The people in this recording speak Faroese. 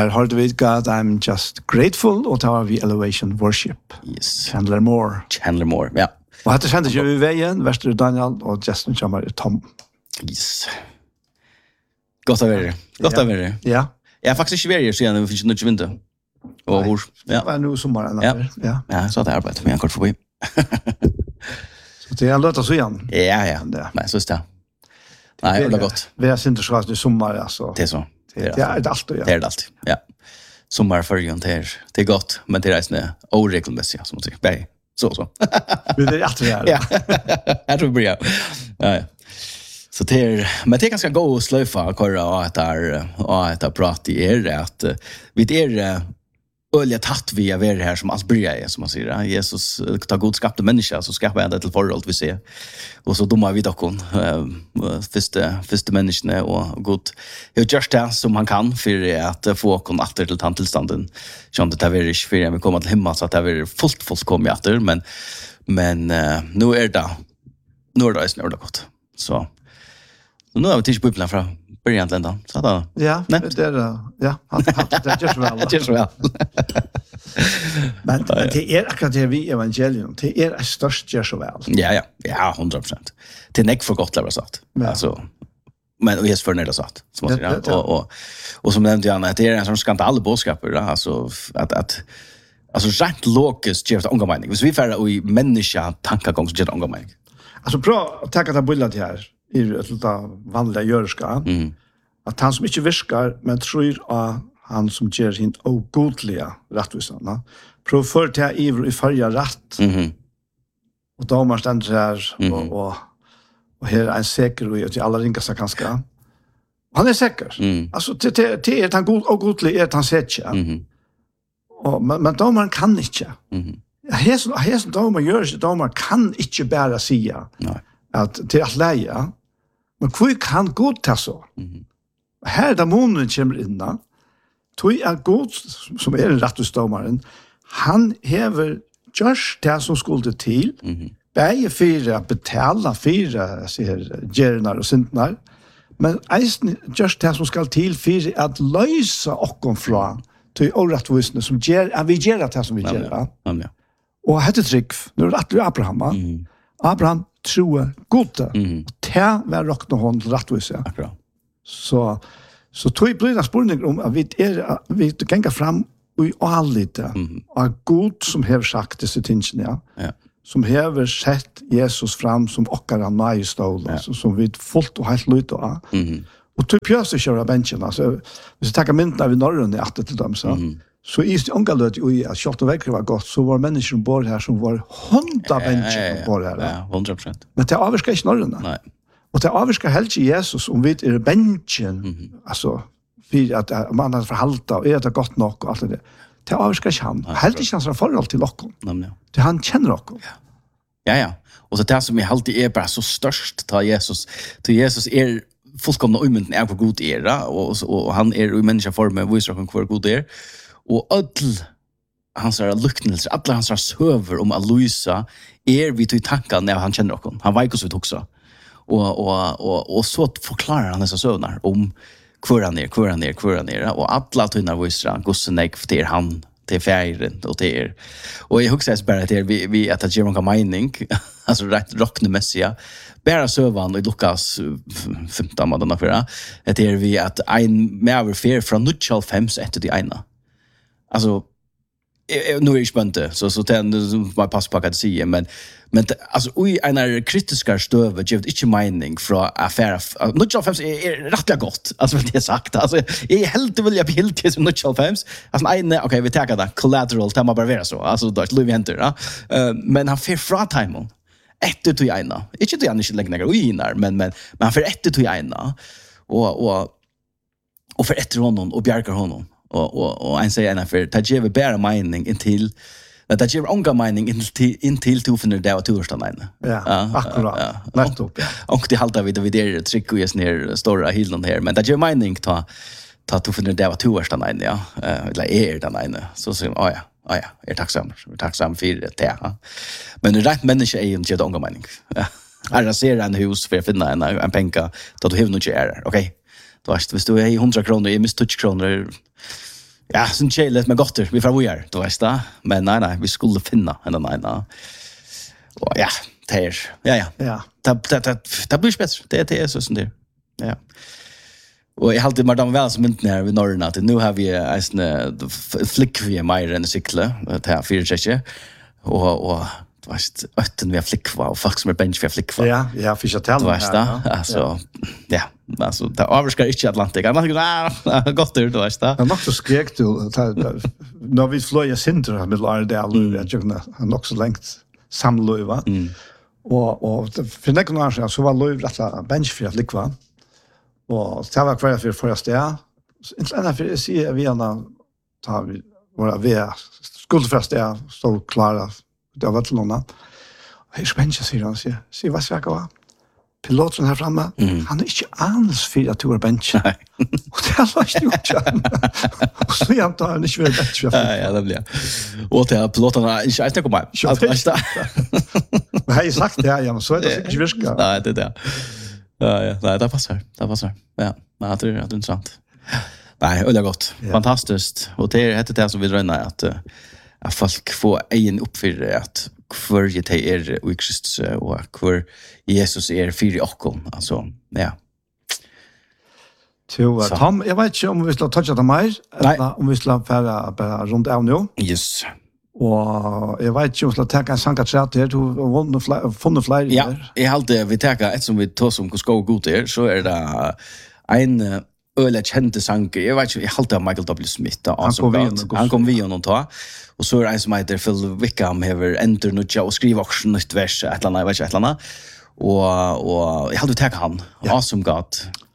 Her hørte vi God, I'm just grateful, og da har vi Elevation Worship. Yes. Chandler Moore. Chandler Moore, ja. Og dette kjente ikke vi i veien, Vester Daniel, og Justin kommer Tom. Yes. Godt av dere. Godt av dere. Ja. Jeg har faktisk ikke vært her siden vi finner ikke vinter. Og hvor? Ja. Det var nå sommeren. Ja, så hadde jeg arbeidet med en kort forbi. Så det er en løt å si igjen. Ja. Nei, så er det. Nei, det er godt. Vi har syntes at det er sommer, altså. Det er så. Det er det alltid, ja. Det er det alltid, ja. Sommerfølgen, det er godt, men det er reisende oregelmessig, som man sier. Bare så. Men det er alltid her. Ja, jeg tror det blir, ja. Så det er, men det er ganske god å sløyfe akkurat og etter prat i at vi er öliga tatt vi är här som allt börjar som man säger. Jesus tar god skapte människa så skapar han det till förhåll vi ser. Och så domar vi dock första människorna och god jag just det som han kan för att få kon åter till tillstånden. Som det är inte för vi kommer till himmel så att det är fullt kommer åter men nu är det snart gott. Så nu har vi tidigt på plan från början till ända. Så då. Ja, det är ja, det är just väl. Just väl. Men det är akkurat det vi evangelium. Det är störst gör så väl. Ja, 100%. Det är näck för gott lära sagt. Alltså men och just för när det sagt som man säger och som nämnde Janne att det är en sån skandal boskaper alltså att alltså rätt lokus ger det ångermening. Hvis vi färra i människa tankegång så ger det ångermening. Alltså bra att ta det bullet här i det vanliga görska. Att han som inte viskar men tror att han som ger hint ogodliga rättvisan. Pröv för att i färja rätt. Och då man ständer här och här är en säker och att alla ringar sig ganska. Han är säker. Alltså det är han ogodlig är att han sätter. Men domaren kan inte. Här domar gör sig domar kan inte bara säga att det är att lägga. Men hur kan god ta så? Här där månen kommer innan. Tog är god som är en rättvisdomaren. Han häver just det som skulle till. Bäge fyra betala fyra ser gernar och syndnar. Men eisen just det som ska till för att lösa och från till orättvisna som ger vi ger det som vi ger. Och hade trick nu är Abraham. Abraham tror gode. Det var rockna hon rättvisa. Så tog blir det spurning om att vi gänga fram i allite. Och god som har sagt dessa tingene, som har sett Jesus fram som okkara najstol, som vi fullt och helt lut och och typ jag så köra benchen alltså vi ska ta myndna vid norrön i att till dem så i ångalöt ju att shot väg var gott så var människor bor här som var 100 benchen bor här. Ja, 100%. Men det avskar inte norrön. Nej. Och det avskar helt Jesus om vi är benchen alltså för att man har förhållta och är det gott nog och allt det. Det avskar inte han. Helt inte hans förhåll till lockon. Det han känner lockon. Ja. Och så det som är alltid är bara så störst ta Jesus. Till Jesus är fullkomna umynten är på god era och han är i människoform visar han kvar god är. Och hans luktnelser, alla hans söver om Aloisa vi till tanken när han känner honom. Han vet också också. Och så förklarar han dessa sövnar om kvar han är och alla tunna visar gossen till han till färgen och till och jag huxar bara att vi att det ger någon mening alltså rätt rocknemässiga bara sövan i Lukas 15 månader förra att det är vi att en mer fair från Nutchal 5 efter det ena alltså nu är det spännande så den var pass på att säga men alltså i en kritiska stöv ger inte mening från affär Nutchal 5 är rätt gott alltså vad det sagt alltså är helt vill jag helt till Nutchal 5 alltså okej vi tar det collateral tar man bara vara så alltså då Louis Hunter men han för fra time efter till ena inte det annars längre innar men han för efter till ena och för efter honom och bjärkar honom och en säger en för det ger bara mening intill det ger ånga mening intill 200 dagar och torsdagen. Ja, akkurat. Nettopp. Och det haltar vi det tryck och just ner stora hillen här men det ger mening ta 200 dagar och torsdagen ja eller den ena så säger ja, är tacksam för det. Men det rätt människa är inte det ånga mening. Jag ser en hus för att finna en penka då du har nog inte är. Okej. Då visst du är 100 kronor, jag mist 20 kronor. Ja, sen tjejlet med gotter, vi får vågar, du vet det. Men nej, vi skulle finna henne, nej. Och ja, det är, ja. Det blir bättre, det är så som det. Ja. Och jag har alltid Madame väl som inte när vi norren att nu har vi en flickvie mer än cykla det här för tjeje och du vet ötten vi har flickva och folk som är bench vi har flickva. Ja, fick jag tala här. Alltså alltså det avskar inte Atlantic. Man gott du vet det. Jag måste skrek till när vi flöj center med Lardal och jag har också längt samlöva. Och för nästa så var löv rätt bench för flickva. Och det var kvar för första dag. Inte ända för att se vi andra tar vi våra skuldförsta dag så klara. Det var till någon. Hej spännande säger han. Se vad ska gå. Piloten här framme, han är inte alls för att du är bench. Och det var ju inte. Och så jag tar han inte för bench. Ja, det blir. Och det piloten är inte ens komma. Men jag har sagt det ja, men så är det inte virka. Nej, det är det. Ja, nej, det passar. Ja, men det är intressant. Nej, det är gott. Fantastiskt. Och det är det som vi drömmer att folk får egen uppfyllelse att kvar det är och Kristus och kvar Jesus är för oss. Alltså, ja. Tom, jag vet inte om vi ska toucha det mer eller om vi ska bara runt av nu. Yes. Och jag vet inte om vi ska ta en sankat där du har funnit fler. Ja, jag hade vi tar ett som vi tar som ska gå där så är det en öle kände sanke. Jag vet inte, jag hade Michael W. Smith han kom vi honom ta. Och så är det en som heter Phil Wickham har enter nutja och skriver också nytt vers ett eller annat. Och jag hade tagit han. Awesome God.